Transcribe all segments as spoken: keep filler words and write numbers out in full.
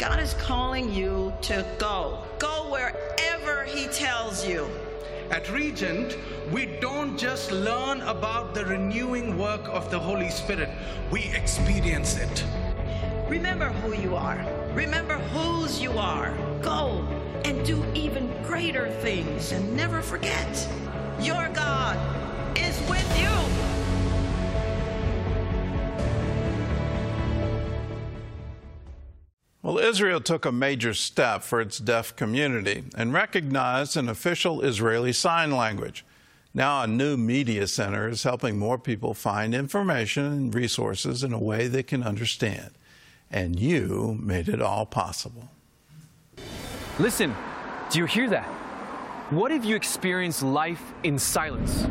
God is calling you to go. Go wherever He tells you. At Regent, we don't just learn about the renewing work of the Holy Spirit, we experience it. Remember who you are. Remember whose you are. Go and do even greater things, and never forget, your God is with you. Well, Israel took a major step for its deaf community and recognized an official Israeli sign language. Now a new media center is helping more people find information and resources in a way they can understand. And you made it all possible. Listen, do you hear that? What if you experience life in silence?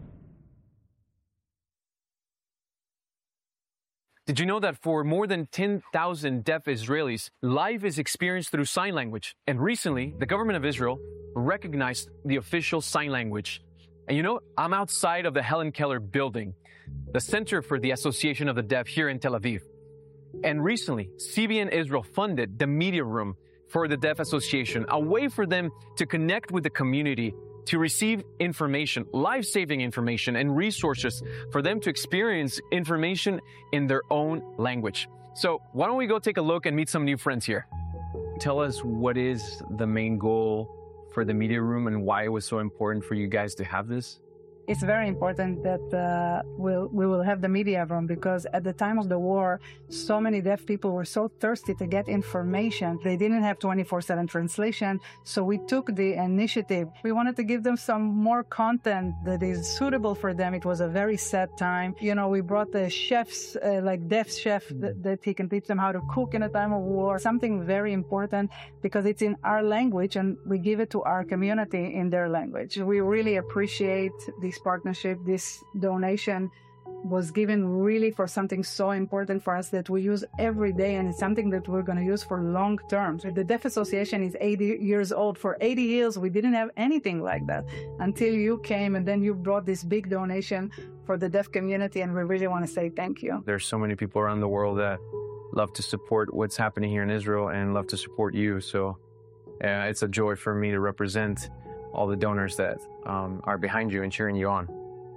Did you know that for more than ten thousand deaf Israelis, life is experienced through sign language? And recently, the government of Israel recognized the official sign language. And you know, I'm outside of the Helen Keller building, the Center for the Association of the Deaf here in Tel Aviv. And recently, C B N Israel funded the Media Room for the Deaf Association, a way for them to connect with the community, to receive information, life-saving information and resources for them to experience information in their own language. So why don't we go take a look and meet some new friends here? Tell us, what is the main goal for the Media Room and why it was so important for you guys to have this? It's very important that uh, we'll, we will have the Media Room, because at the time of the war, so many deaf people were so thirsty to get information. They didn't have twenty-four seven translation, so we took the initiative. We wanted to give them some more content that is suitable for them. It was a very sad time. You know, we brought the chefs, uh, like deaf chef, that, that he can teach them how to cook in a time of war. Something very important, because it's in our language and we give it to our community in their language. We really appreciate the This partnership, this donation was given really for something so important for us that we use every day, and it's something that we're going to use for long term. The Deaf Association is eighty years old. For eighty years, we didn't have anything like that until you came, and then you brought this big donation for the deaf community, and we really want to say thank you. There's so many people around the world that love to support what's happening here in Israel and love to support you. So uh, it's a joy for me to represent all the donors that um, are behind you and cheering you on.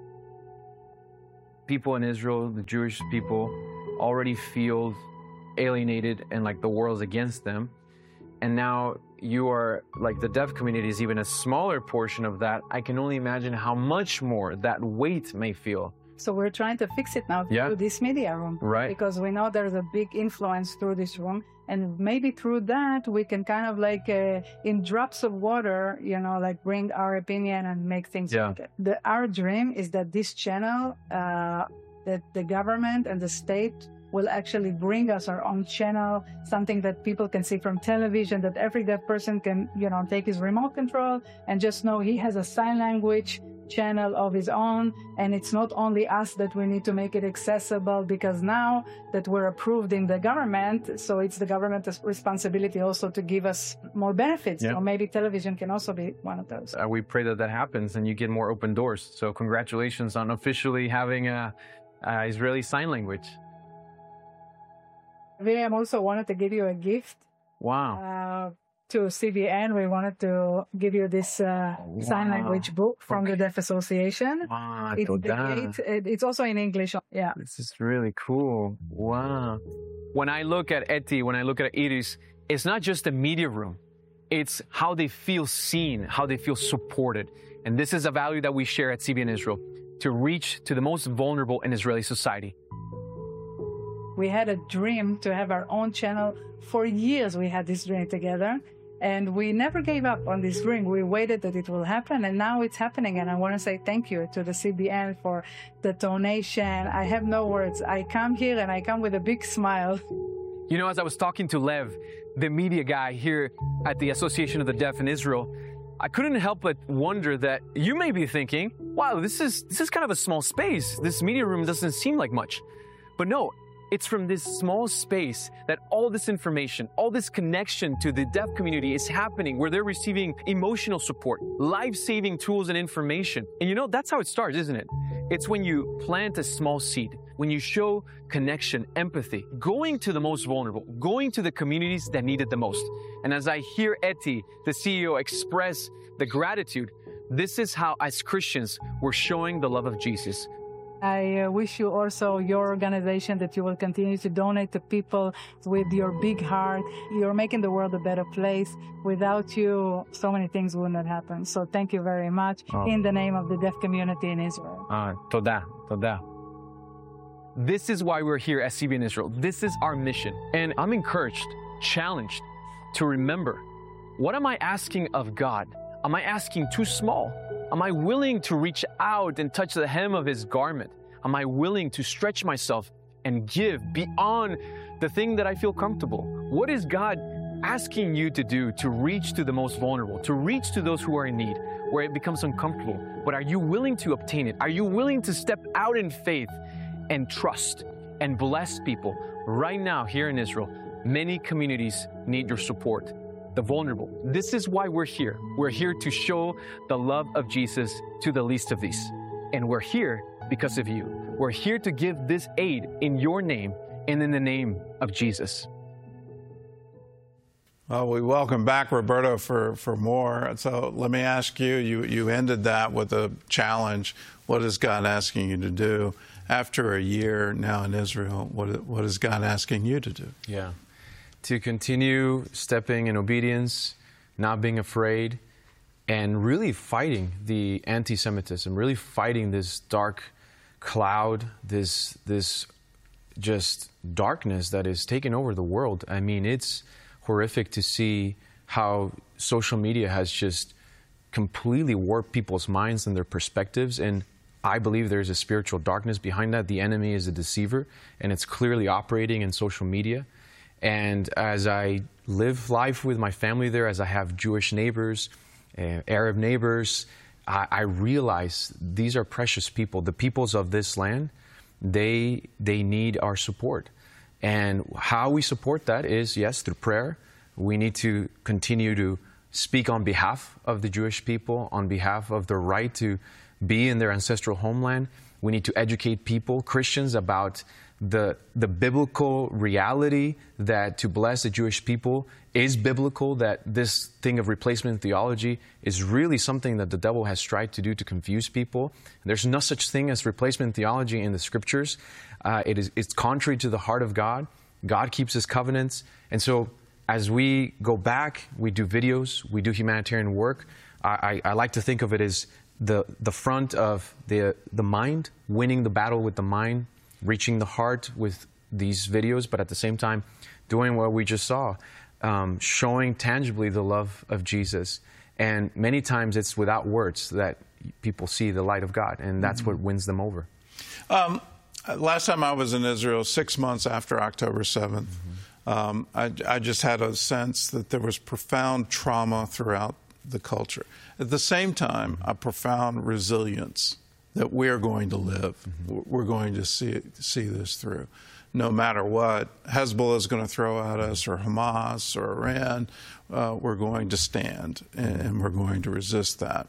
People in Israel, the Jewish people, already feel alienated and like the world's against them. And now you are, like, the deaf community is even a smaller portion of that. I can only imagine how much more that weight may feel. So we're trying to fix it now through Yeah. this Media Room. Right. Because we know there's a big influence through this room. And maybe through that, we can kind of like, uh, in drops of water, you know, like bring our opinion and make things Yeah. better. The, our dream is that this channel, uh, that the government and the state will actually bring us our own channel, something that people can see from television, that every deaf person can, you know, take his remote control and just know he has a sign language channel of his own. And it's not only us that we need to make it accessible, because now that we're approved in the government, so it's the government's responsibility also to give us more benefits. Yeah. So maybe television can also be one of those. Uh, we pray that that happens and you get more open doors. So congratulations on officially having a, a Israeli sign language. William also wanted to give you a gift. Wow. Uh, to C B N, we wanted to give you this uh, Wow. sign language book from Okay. the Deaf Association. Wow, It's, the toda. gate, it, it's also in English. Yeah. This is really cool. Wow. When I look at Eti, when I look at Iris, it's not just a media room. It's how they feel seen, how they feel supported. And this is a value that we share at C B N Israel, to reach to the most vulnerable in Israeli society. We had a dream to have our own channel. For years, we had this dream together. And we never gave up on this dream. We waited that it will happen, and now it's happening. And I want to say thank you to the C B N for the donation. I have no words. I come here and I come with a big smile. You know, as I was talking to Lev, the media guy here at the Association of the Deaf in Israel, I couldn't help but wonder that you may be thinking, wow, this is, this is kind of a small space. This media room doesn't seem like much. But no, It's from this small space that all this information, all this connection to the deaf community is happening, where they're receiving emotional support, life-saving tools and information. And you know, that's how it starts, isn't it? It's when you plant a small seed, when you show connection, empathy, going to the most vulnerable, going to the communities that need it the most. And as I hear Eti, the C E O, express the gratitude, this is how, as Christians, we're showing the love of Jesus. I uh, wish you also, your organization, that you will continue to donate to people with your big heart. You're making the world a better place. Without you, so many things would not happen. So thank you very much oh. in the name of the deaf community in Israel. Ah, toda, toda. This is why we're here at C B N Israel. This is our mission. And I'm encouraged, challenged to remember, what am I asking of God? Am I asking too small? Am I willing to reach out and touch the hem of His garment? Am I willing to stretch myself and give beyond the thing that I feel comfortable? What is God asking you to do to reach to the most vulnerable, to reach to those who are in need, where it becomes uncomfortable? But are you willing to obtain it? Are you willing to step out in faith and trust and bless people? Right now, here in Israel, many communities need your support. The vulnerable. This is why we're here. We're here to show the love of Jesus to the least of these. And we're here because of you. We're here to give this aid in your name and in the name of Jesus. Well, we welcome back Roberto for, for more. So let me ask you, you, you ended that with a challenge. What is God asking you to do? After a year now in Israel, what, what is God asking you to do? Yeah. To continue stepping in obedience, not being afraid, and really fighting the anti-Semitism, really fighting this dark cloud, this this just darkness that is taking over the world. I mean, it's horrific to see how social media has just completely warped people's minds and their perspectives. And I believe there's a spiritual darkness behind that. The enemy is a deceiver, and it's clearly operating in social media. And as I live life with my family there, as I have Jewish neighbors, uh, Arab neighbors, I, I realize these are precious people. The peoples of this land, they, they need our support. And how we support that is, yes, through prayer. We need to continue to speak on behalf of the Jewish people, on behalf of their right to be in their ancestral homeland. We need to educate people, Christians, about the the biblical reality that to bless the Jewish people is biblical, that this thing of replacement theology is really something that the devil has tried to do to confuse people. There's no such thing as replacement theology in the scriptures. Uh, it is it's contrary to the heart of God. God keeps His covenants. And so as we go back, we do videos, we do humanitarian work. I, I, I like to think of it as the the front of the the mind, winning the battle with the mind, reaching the heart with these videos, but at the same time, doing what we just saw, um, showing tangibly the love of Jesus. And many times it's without words that people see the light of God, and that's mm-hmm. what wins them over. Um, last time I was in Israel, six months after October seventh, mm-hmm. um, I, I just had a sense that there was profound trauma throughout the culture. At the same time, a profound resilience that we're going to live. Mm-hmm. We're going to see see this through. No matter what Hezbollah is going to throw at us, or Hamas, or Iran, uh, we're going to stand, and, and we're going to resist that.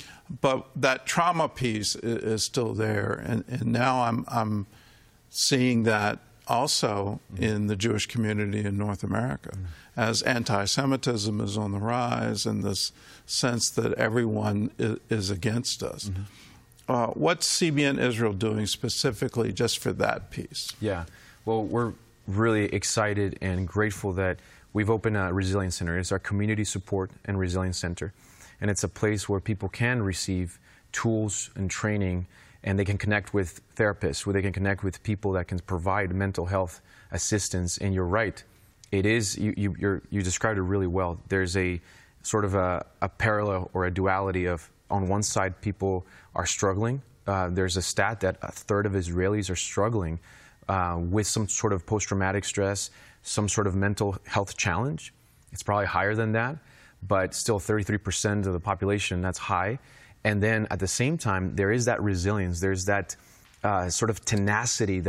But that trauma piece is, is still there, and, and now I'm, I'm seeing that also mm-hmm. in the Jewish community in North America, mm-hmm. as anti-Semitism is on the rise, and this sense that everyone is, is against us. Mm-hmm. Uh, what's C B N Israel doing specifically just for that piece? Yeah, well, we're really excited and grateful that we've opened a Resilience Center. It's our community support and resilience center. And it's a place where people can receive tools and training, and they can connect with therapists, where they can connect with people that can provide mental health assistance. And you're right, it is, you, you, you're, you described it really well. There's a sort of a, a parallel or a duality of, on one side, people are struggling. Uh, there's a stat that a third of Israelis are struggling uh, with some sort of post-traumatic stress, some sort of mental health challenge. It's probably higher than that, but still thirty-three percent of the population, that's high. And then at the same time, there is that resilience. There's that uh, sort of tenacity that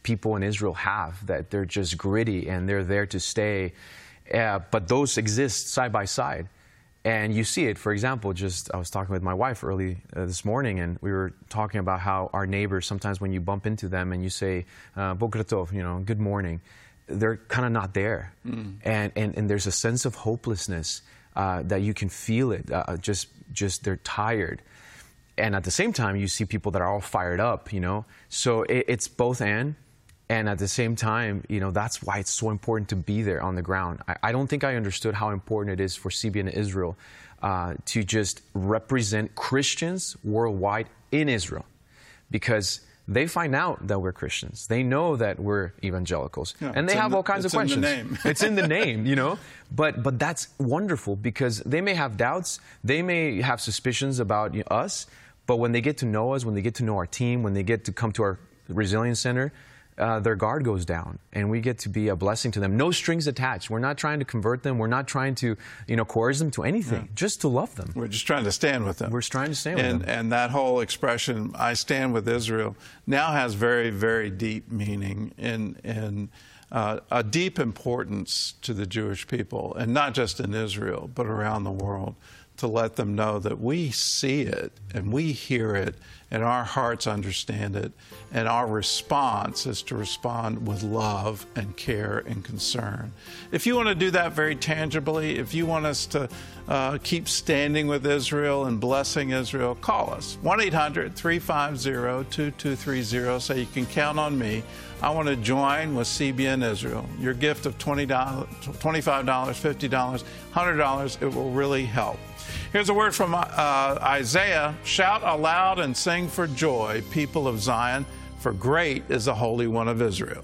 people in Israel have, that they're just gritty and they're there to stay. Uh, but those exist side by side. And you see it, for example, just I was talking with my wife early uh, this morning, and we were talking about how our neighbors, sometimes when you bump into them and you say, uh, Boker Tov, you know, good morning, they're kind of not there. Mm. And, and, and there's a sense of hopelessness uh, that you can feel it, uh, just, just they're tired. And at the same time, you see people that are all fired up, you know. So it, it's both and. And at the same time, you know, that's why it's so important to be there on the ground. I, I don't think I understood how important it is for C B N Israel uh, to just represent Christians worldwide in Israel, because they find out that we're Christians. They know that we're evangelicals. Yeah, and they have the, all kinds of questions. It's in the name. It's in the name, you know. But but that's wonderful, because they may have doubts. They may have suspicions about you know, us. But when they get to know us, when they get to know our team, when they get to come to our Resilience Center, Uh, their guard goes down, and we get to be a blessing to them. No strings attached. We're not trying to convert them. We're not trying to, you know, coerce them to anything. Yeah. Just to love them. We're just trying to stand with them. We're trying to stand and, with them. And that whole expression, "I stand with Israel," now has very, very deep meaning and and uh, a deep importance to the Jewish people, and not just in Israel, but around the world, to let them know that we see it and we hear it and our hearts understand it, and our response is to respond with love and care and concern. If you want to do that very tangibly, if you want us to uh, keep standing with Israel and blessing Israel, call us, one eight hundred, three five zero, two two three zero, so you can count on me. I want to join with C B N Israel. Your gift of twenty dollars, twenty-five dollars, fifty dollars, one hundred dollars, it will really help. Here's a word from uh, Isaiah. Shout aloud and sing for joy, people of Zion, for great is the Holy One of Israel.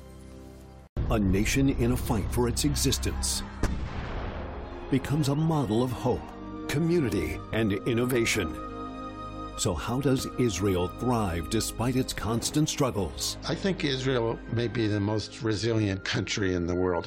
A nation in a fight for its existence becomes a model of hope, community, and innovation. So how does Israel thrive despite its constant struggles? I think Israel may be the most resilient country in the world.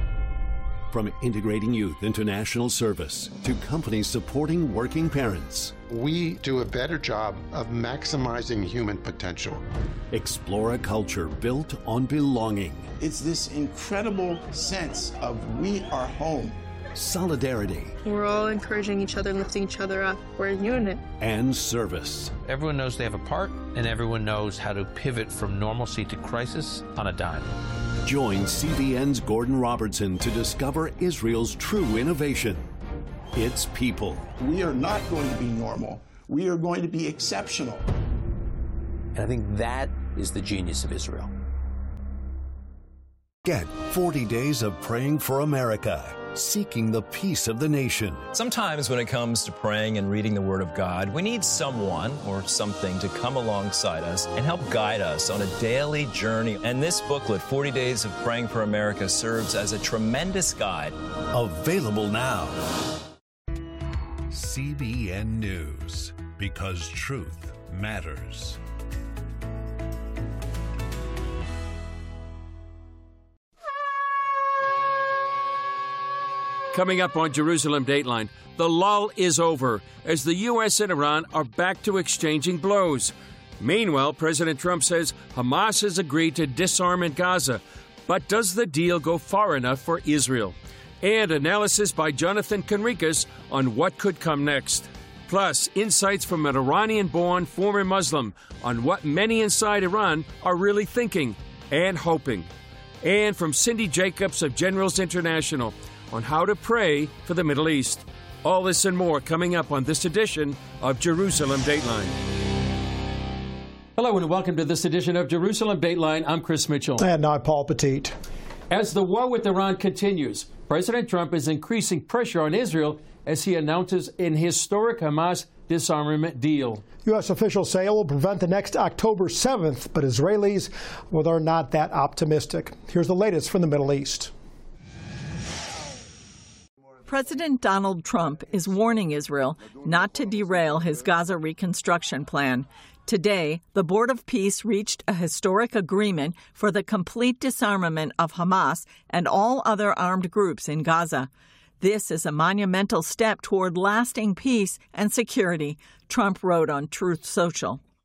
From integrating youth into national service to companies supporting working parents, we do a better job of maximizing human potential. Explore a culture built on belonging. It's this incredible sense of we are home. Solidarity. We're all encouraging each other, lifting each other up. We're a unit. And service. Everyone knows they have a part, and everyone knows how to pivot from normalcy to crisis on a dime. Join C B N's Gordon Robertson to discover Israel's true innovation. Its people. We are not going to be normal. We are going to be exceptional. And I think that is the genius of Israel. Get forty days of praying for America, seeking the peace of the nation. Sometimes when it comes to praying and reading the Word of God, we need someone or something to come alongside us and help guide us on a daily journey. And this booklet, forty days of Praying for America, serves as a tremendous guide. Available now. C B N News, because truth matters. Coming up on Jerusalem Dateline, the lull is over as the U S and Iran are back to exchanging blows. Meanwhile, President Trump says Hamas has agreed to disarm in Gaza. But does the deal go far enough for Israel? And analysis by Jonathan Conricus on what could come next. Plus, insights from an Iranian-born former Muslim on what many inside Iran are really thinking and hoping. And from Cindy Jacobs of Generals International on how to pray for the Middle East. All this and more coming up on this edition of Jerusalem Dateline. Hello and welcome to this edition of Jerusalem Dateline. I'm Chris Mitchell. And I'm Paul Petit. As the war with Iran continues, President Trump is increasing pressure on Israel as he announces an historic Hamas disarmament deal. U S officials say it will prevent the next October seventh, but Israelis, well, they're not that optimistic. Here's the latest from the Middle East. President Donald Trump is warning Israel not to derail his Gaza reconstruction plan. Today, the Board of Peace reached a historic agreement for the complete disarmament of Hamas and all other armed groups in Gaza. This is a monumental step toward lasting peace and security, Trump wrote on Truth Social.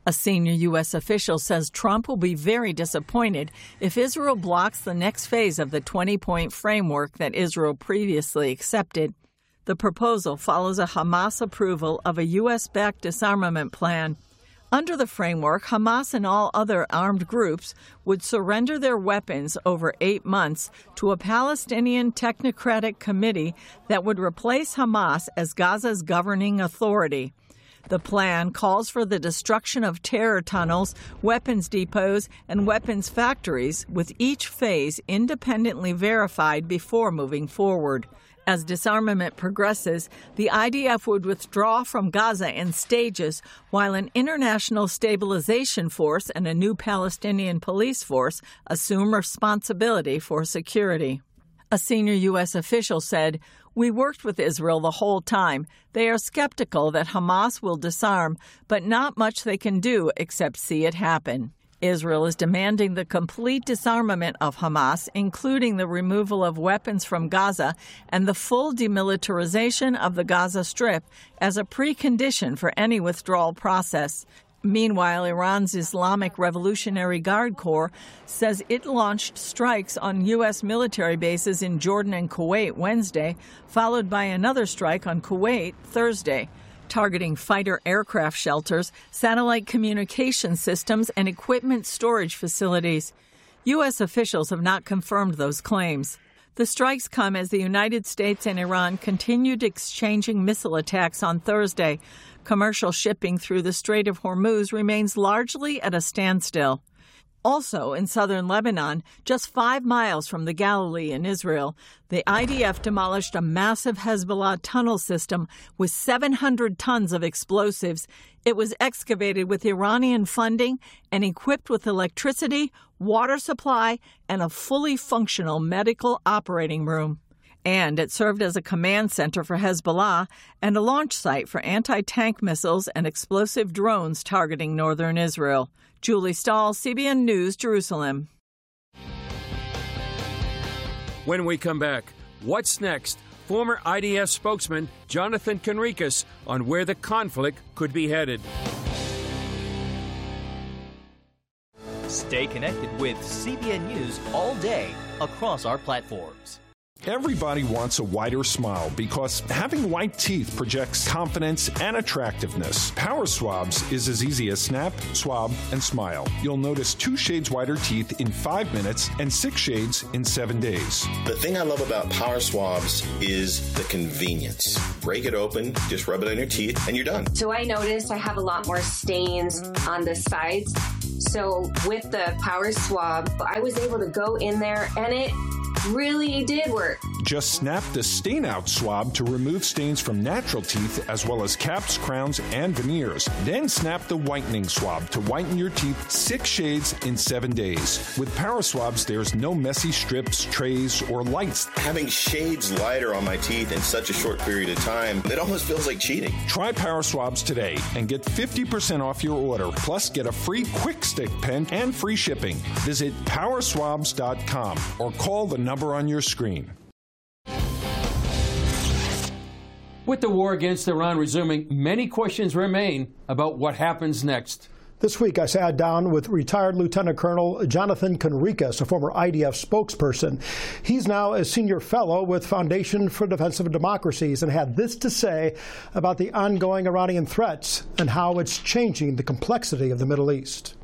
A senior U S official says Trump will be very disappointed if Israel blocks the next phase of the twenty-point framework that Israel previously accepted. The proposal follows a Hamas approval of a U S-backed disarmament plan. Under the framework, Hamas and all other armed groups would surrender their weapons over eight months to a Palestinian technocratic committee that would replace Hamas as Gaza's governing authority. The plan calls for the destruction of terror tunnels, weapons depots, and weapons factories, with each phase independently verified before moving forward. As disarmament progresses, the I D F would withdraw from Gaza in stages, while an international stabilization force and a new Palestinian police force assume responsibility for security. A senior U S official said, "We worked with Israel the whole time. They are skeptical that Hamas will disarm, but not much they can do except see it happen." Israel is demanding the complete disarmament of Hamas, including the removal of weapons from Gaza and the full demilitarization of the Gaza Strip as a precondition for any withdrawal process. Meanwhile, Iran's Islamic Revolutionary Guard Corps says it launched strikes on U S military bases in Jordan and Kuwait Wednesday, followed by another strike on Kuwait Thursday, targeting fighter aircraft shelters, satellite communication systems, and equipment storage facilities. U S officials have not confirmed those claims. The strikes come as the United States and Iran continued exchanging missile attacks on Thursday. Commercial shipping through the Strait of Hormuz remains largely at a standstill. Also in southern Lebanon, just five miles from the Galilee in Israel, the I D F demolished a massive Hezbollah tunnel system with seven hundred tons of explosives. It was excavated with Iranian funding and equipped with electricity, water supply, and a fully functional medical operating room. And it served as a command center for Hezbollah and a launch site for anti-tank missiles and explosive drones targeting northern Israel. Julie Stahl, C B N News, Jerusalem. When we come back, what's next? Former I D F spokesman Jonathan Conricus on where the conflict could be headed. Stay connected with C B N News all day across our platforms. Everybody wants a wider smile because having white teeth projects confidence and attractiveness. Power Swabs is as easy as snap, swab, and smile. You'll notice two shades whiter teeth in five minutes and six shades in seven days. The thing I love about Power Swabs is the convenience. Break it open, just rub it on your teeth, and you're done. So I noticed I have a lot more stains on the sides. So with the Power Swab, I was able to go in there and it really did work. Just snap the stain out swab to remove stains from natural teeth as well as caps, crowns, and veneers. Then snap the whitening swab to whiten your teeth six shades in seven days. With Power Swabs, there's no messy strips, trays, or lights. Having shades lighter on my teeth in such a short period of time, it almost feels like cheating. Try Power Swabs today and get fifty percent off your order. Plus, get a free Quick Stick pen and free shipping. Visit power swabs dot com or call the number on your screen. With the war against Iran resuming, many questions remain about what happens next. This week, I sat down with retired Lieutenant Colonel Jonathan Conricus, a former I D F spokesperson. He's now a senior fellow with Foundation for Defense of Democracies and had this to say about the ongoing Iranian threats and how it's changing the complexity of the Middle East.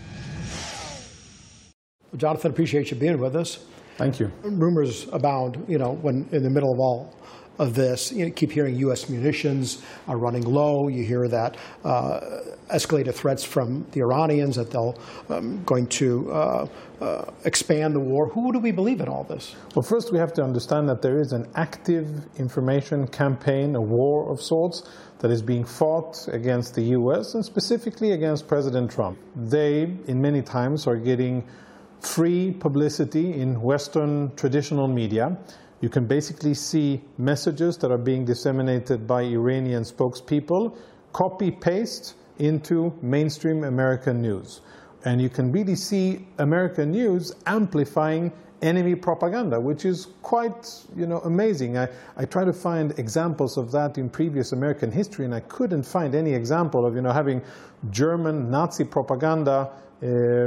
Jonathan, appreciate you being with us. Thank you. Rumors abound, you know, when in the middle of all of this, you know, keep hearing U S munitions are running low. You hear that uh, escalated threats from the Iranians that they'll um, going to uh, uh, expand the war. Who do we believe in all this? Well, first we have to understand that there is an active information campaign, a war of sorts, that is being fought against the U S and specifically against President Trump. They, in many times, are getting free publicity in Western traditional media. You can basically see messages that are being disseminated by Iranian spokespeople, copy-paste into mainstream American news. And you can really see American news amplifying enemy propaganda, which is quite, you know, amazing. I, I try to find examples of that in previous American history, and I couldn't find any example of, you know, having German Nazi propaganda uh,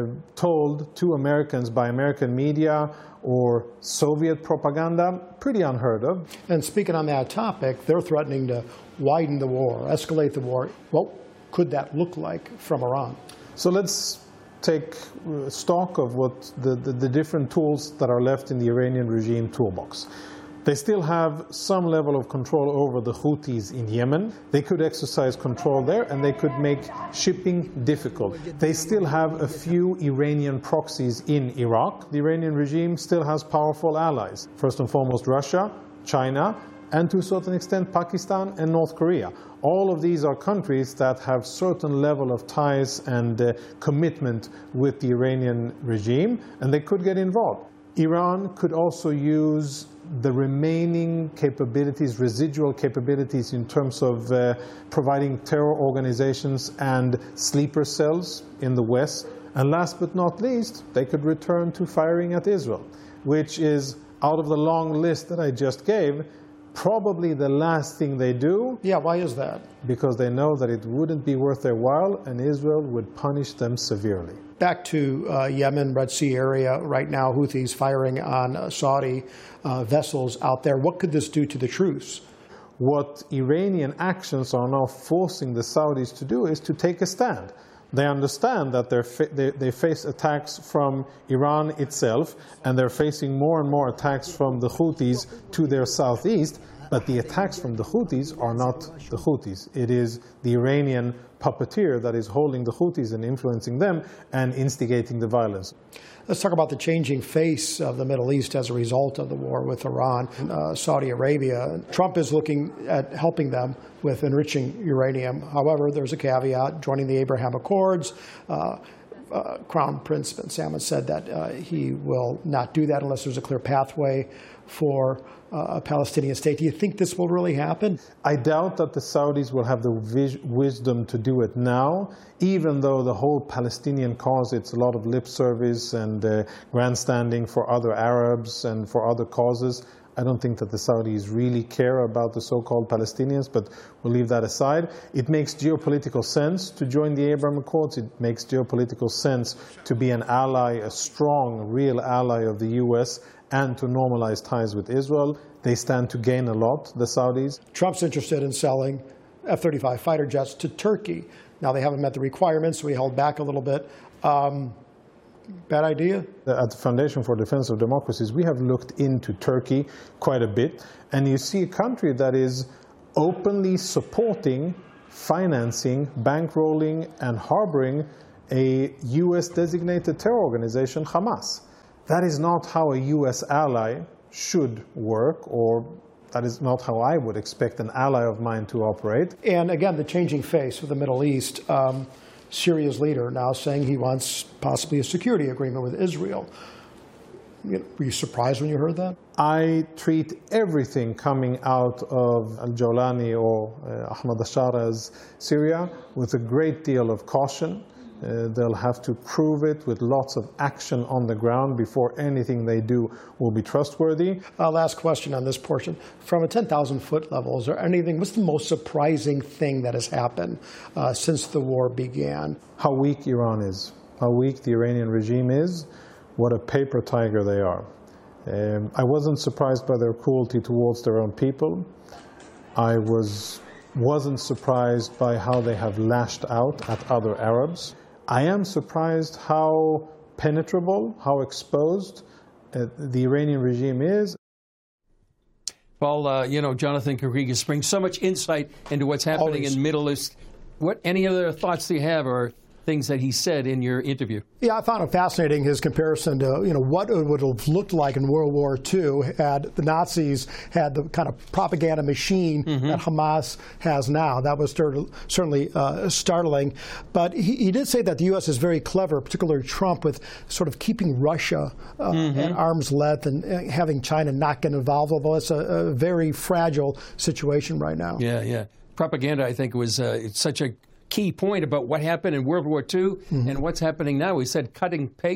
told to Americans by American media, or Soviet propaganda. Pretty unheard of. And speaking on that topic, they're threatening to widen the war, escalate the war. What could that look like from Iran? So let's take stock of what the, the, the different tools that are left in the Iranian regime toolbox. They still have some level of control over the Houthis in Yemen. They could exercise control there, and they could make shipping difficult. They still have a few Iranian proxies in Iraq. The Iranian regime still has powerful allies. First and foremost, Russia, China, and to a certain extent, Pakistan and North Korea. All of these are countries that have certain level of ties and uh, commitment with the Iranian regime, and they could get involved. Iran could also use the remaining capabilities, residual capabilities in terms of uh, providing terror organizations and sleeper cells in the West. And last but not least, they could return to firing at Israel, which is, out of the long list that I just gave, probably the last thing they do. Yeah, why is that? Because they know that it wouldn't be worth their while, and Israel would punish them severely. Back to uh, Yemen, Red Sea area right now, Houthis firing on uh, Saudi uh, vessels out there. What could this do to the truce? What Iranian actions are now forcing the Saudis to do is to take a stand. They understand that they're fa they, they face attacks from Iran itself, and they're facing more and more attacks from the Houthis to their southeast. But the attacks from the Houthis are not the Houthis. It is the Iranian puppeteer that is holding the Houthis and influencing them and instigating the violence. Let's talk about the changing face of the Middle East as a result of the war with Iran, uh, Saudi Arabia. Trump is looking at helping them with enriching uranium. However, there's a caveat, joining the Abraham Accords. Uh, uh, Crown Prince bin Salman said that uh, he will not do that unless there's a clear pathway for uh, a Palestinian state. Do you think this will really happen? I doubt that the Saudis will have the vis wisdom to do it now, even though the whole Palestinian cause, it's a lot of lip service and uh, grandstanding for other Arabs and for other causes. I don't think that the Saudis really care about the so-called Palestinians, but we'll leave that aside. It makes geopolitical sense to join the Abraham Accords. It makes geopolitical sense to be an ally, a strong, real ally of the U S, and to normalize ties with Israel. They stand to gain a lot, the Saudis. Trump's interested in selling F thirty-five fighter jets to Turkey. Now, they haven't met the requirements, so we held back a little bit. Um, bad idea? At the Foundation for Defense of Democracies, we have looked into Turkey quite a bit, and you see a country that is openly supporting, financing, bankrolling, and harboring a U S-designated terror organization, Hamas. That is not how a U S ally should work, or that is not how I would expect an ally of mine to operate. And again, the changing face of the Middle East. Um, Syria's leader now saying he wants possibly a security agreement with Israel. You know, were you surprised when you heard that? I treat everything coming out of al-Jawlani or uh, Ahmad al-Shara's Syria with a great deal of caution. Uh, they'll have to prove it with lots of action on the ground before anything they do will be trustworthy. Uh, last question on this portion. From a ten thousand foot level, is there anything, what's the most surprising thing that has happened uh, since the war began? How weak Iran is, how weak the Iranian regime is, what a paper tiger they are. Um, I wasn't surprised by their cruelty towards their own people. I was, wasn't surprised by how they have lashed out at other Arabs. I am surprised how penetrable, how exposed uh, the Iranian regime is. Well, uh, you know, Jonathan Conricus brings so much insight into what's happening Always. in the Middle East. What, any other thoughts do you have, or things that he said in your interview? Yeah, I found it fascinating, his comparison to, you know, what it would have looked like in World War Two had the Nazis had the kind of propaganda machine mm-hmm. that Hamas has now. That was certainly uh, startling. But he, he did say that the U S is very clever, particularly Trump, with sort of keeping Russia uh, mm-hmm. at arm's length and uh, having China not get involved, although it's a, a very fragile situation right now. Yeah, yeah. Propaganda, I think, was uh, it's such a key point about what happened in World War Two mm-hmm. and what's happening now. He said cutting paste,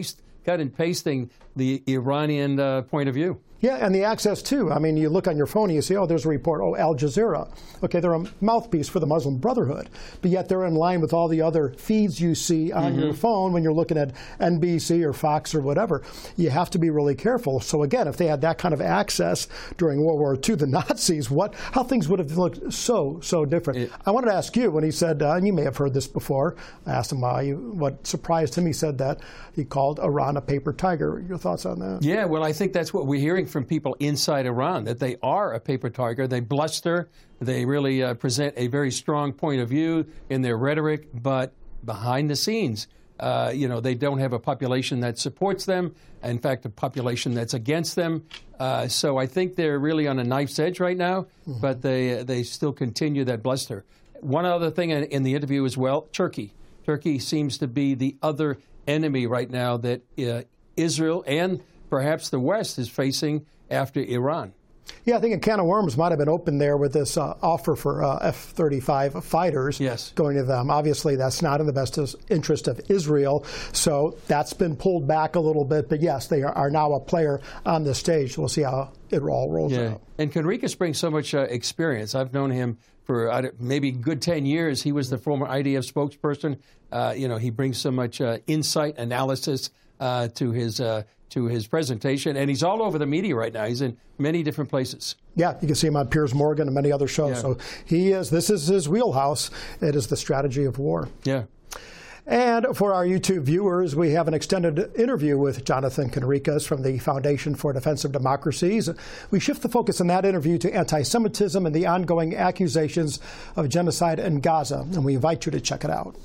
cut and pasting the Iranian uh, point of view. Yeah, and the access, too. I mean, you look on your phone and you see, oh, there's a report, oh, Al Jazeera. Okay, they're a mouthpiece for the Muslim Brotherhood, but yet they're in line with all the other feeds you see on mm-hmm. your phone when you're looking at N B C or Fox or whatever. You have to be really careful. So again, if they had that kind of access during World War Two, the Nazis, what, how things would have looked so, so different. It, I wanted to ask you, when he said, uh, and you may have heard this before, I asked him why, what surprised him, he said that he called Iran a paper tiger. Your thoughts on that? Yeah, well, I think that's what we're hearing from people inside Iran, that they are a paper tiger. They bluster. They really uh, present a very strong point of view in their rhetoric, but behind the scenes, uh, you know, they don't have a population that supports them. In fact, a population that's against them. Uh, so I think they're really on a knife's edge right now, mm-hmm. but they they still continue that bluster. One other thing in, in the interview as well, Turkey. Turkey seems to be the other enemy right now that uh, Israel and perhaps the West is facing after Iran. Yeah, I think a can of worms might have been opened there with this uh, offer for uh, F thirty-five fighters yes. going to them. Obviously, that's not in the best interest of Israel, so that's been pulled back a little bit. But yes, they are, are now a player on the stage. We'll see how it all rolls yeah. out. And Conricus brings so much uh, experience. I've known him for uh, maybe good ten years. He was the former I D F spokesperson. Uh, you know, he brings so much uh, insight, analysis uh, to his uh, to his presentation, and he's all over the media right now. He's in many different places. Yeah, you can see him on Piers Morgan and many other shows. Yeah. So he is, this is his wheelhouse. It is the strategy of war. Yeah. And for our YouTube viewers, we have an extended interview with Jonathan Conricus from the Foundation for Defense of Democracies. We shift the focus in that interview to anti-Semitism and the ongoing accusations of genocide in Gaza, and we invite you to check it out.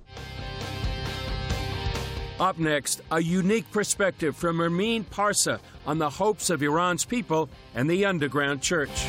Up next, a unique perspective from Ramin Parsa on the hopes of Iran's people and the underground church.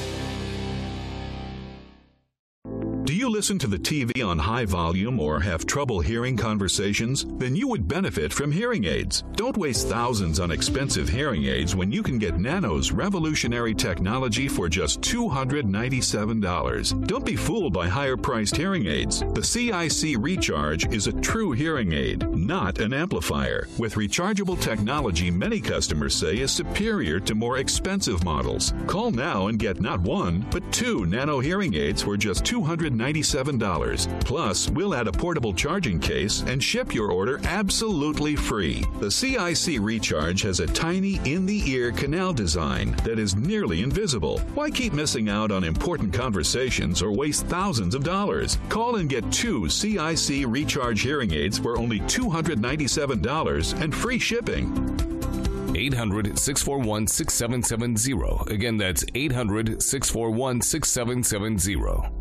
Do you listen to the T V on high volume or have trouble hearing conversations? Then you would benefit from hearing aids. Don't waste thousands on expensive hearing aids when you can get Nano's revolutionary technology for just two hundred ninety-seven dollars. Don't be fooled by higher-priced hearing aids. The C I C Recharge is a true hearing aid, not an amplifier. With rechargeable technology many customers say is superior to more expensive models. Call now and get not one, but two Nano hearing aids for just two hundred ninety-seven dollars. Plus, we'll add a portable charging case and ship your order absolutely free. The C I C Recharge has a tiny in-the-ear canal design that is nearly invisible. Why keep missing out on important conversations or waste thousands of dollars? Call and get two C I C Recharge hearing aids for only two hundred ninety-seven dollars and free shipping. eight hundred, six four one, six seven seven zero. Again, that's eight hundred, six four one, six seven seven zero.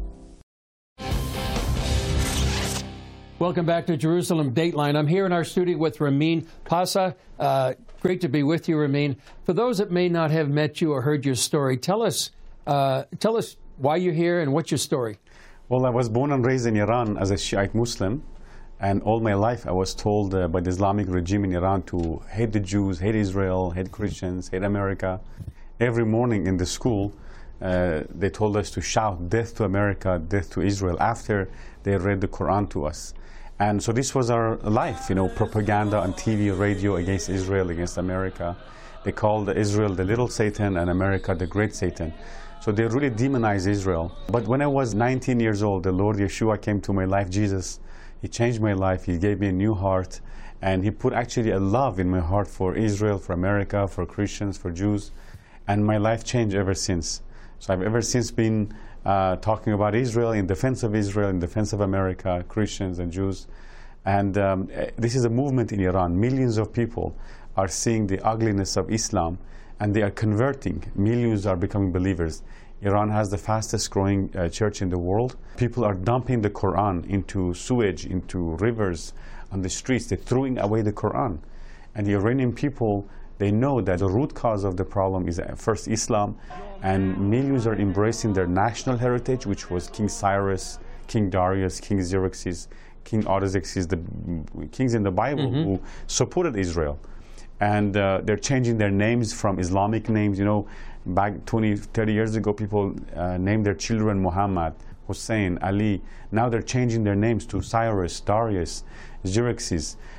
Welcome back to Jerusalem Dateline. I'm here in our studio with Ramin Parsa. Uh, great to be with you, Ramin. For those that may not have met you or heard your story, tell us, uh, tell us why you're here and what's your story. Well, I was born and raised in Iran as a Shiite Muslim, and all my life I was told uh, by the Islamic regime in Iran to hate the Jews, hate Israel, hate Christians, hate America. Every morning in the school, uh, they told us to shout death to America, death to Israel, after they read the Quran to us. And so this was our life, you know, propaganda on T V, radio against Israel, against America. They called Israel the little Satan and America the great Satan. So they really demonized Israel. But when I was nineteen years old, the Lord Yeshua came to my life, Jesus. He changed my life. He gave me a new heart. And he put actually a love in my heart for Israel, for America, for Christians, for Jews. And my life changed ever since. So I've ever since been uh, talking about Israel, in defense of Israel, in defense of America, Christians and Jews. And um, this is a movement in Iran. Millions of people are seeing the ugliness of Islam, and they are converting. Millions are becoming believers. Iran has the fastest growing uh, church in the world. People are dumping the Quran into sewage, into rivers, on the streets. They're throwing away the Quran. And the Iranian people, they know that the root cause of the problem is first Islam, and millions are embracing their national heritage, which was King Cyrus, King Darius, King Xerxes, King Artaxerxes, the kings in the Bible mm-hmm. who supported Israel. And uh, they're changing their names from Islamic names. You know, back twenty, thirty years ago, people uh, named their children Muhammad, Hussein, Ali. Now they're changing their names to Cyrus, Darius, Xerxes.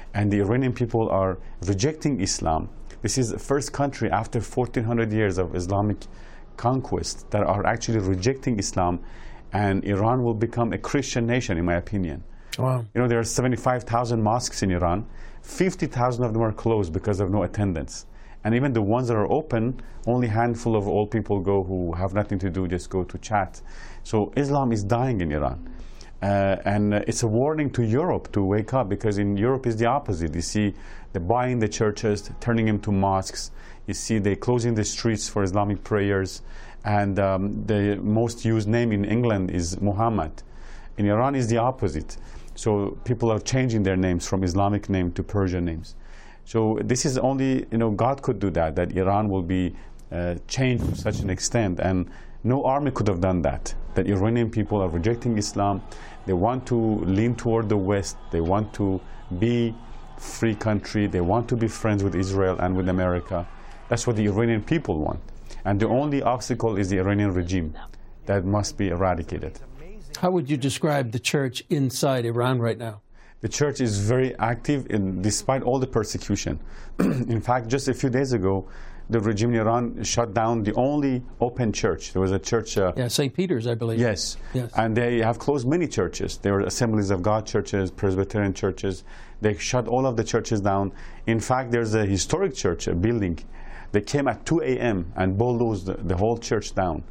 and the Iranian people are rejecting Islam. This is the first country after fourteen hundred years of Islamic conquest that are actually rejecting Islam, and Iran will become a Christian nation, in my opinion. Wow. You know, there are seventy-five thousand mosques in Iran. fifty thousand of them are closed because of no attendance. And even the ones that are open, only a handful of old people go who have nothing to do, just go to chat. So Islam is dying in Iran. Uh, and uh, it's a warning to Europe to wake up, because in Europe is the opposite. You see they're buying the churches, turning them to mosques. You see they're closing the streets for Islamic prayers. And um, the most used name in England is Muhammad. In Iran is the opposite. So people are changing their names from Islamic name to Persian names. So this is only, you know, God could do that, that Iran will be uh, changed to such an extent. And no army could have done that. That Iranian people are rejecting Islam. They want to lean toward the West. They want to be a free country. They want to be friends with Israel and with America. That's what the Iranian people want. And the only obstacle is the Iranian regime that must be eradicated. How would you describe the church inside Iran right now? The church is very active in, despite all the persecution. In fact, just a few days ago, the regime in Iran shut down the only open church. There was a church... Uh, yeah, Saint Peter's, I believe. Yes. yes. And they have closed many churches. There were Assemblies of God churches, Presbyterian churches. They shut all of the churches down. In fact, there's a historic church, a building. They came at two A M and bulldozed the, the whole church down.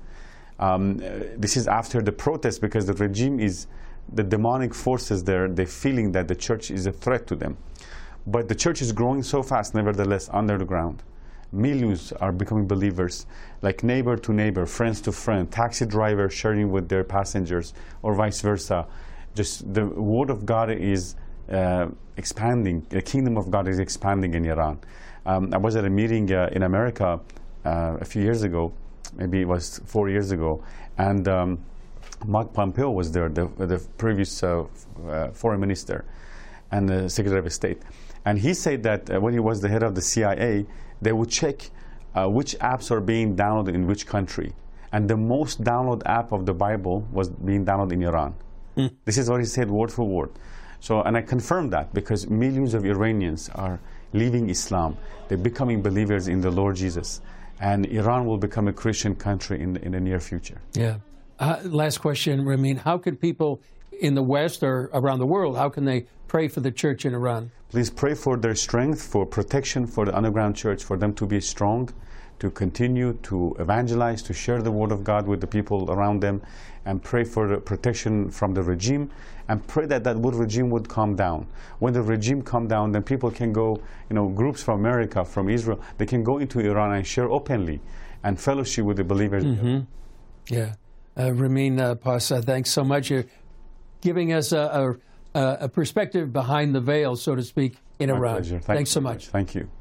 Um, this is after the protest, because the regime is... the demonic forces there, they're feeling that the church is a threat to them. But the church is growing so fast, nevertheless, under the ground. Millions are becoming believers, like neighbor to neighbor, friends to friend, taxi drivers sharing with their passengers, or vice versa. Just the word of God is uh, expanding. The kingdom of God is expanding in Iran. Um, I was at a meeting uh, in America uh, a few years ago, maybe it was four years ago, and um, Mike Pompeo was there, the, the previous uh, uh, foreign minister and the Secretary of State. And he said that uh, when he was the head of the C I A, they would check uh, which apps are being downloaded in which country. And the most downloaded app of the Bible was being downloaded in Iran. Mm. This is what he said word for word. So, and I confirmed that, because millions of Iranians are leaving Islam. They're becoming believers in the Lord Jesus. And Iran will become a Christian country in, in the near future. Yeah. Uh, last question, Ramin. How can people in the West or around the world, how can they pray for the church in Iran? Please pray for their strength, for protection for the underground church, for them to be strong, to continue to evangelize, to share the word of God with the people around them, and pray for the protection from the regime, and pray that that regime would calm down. When the regime calm down, then people can go, you know, groups from America, from Israel, they can go into Iran and share openly and fellowship with the believers. Mm-hmm. Yeah. Uh, Ramin uh, Parsa, thanks so much. You're giving us a, a, a perspective behind the veil, so to speak, in My Iran. pleasure. Thank Thanks you so much. Thank you.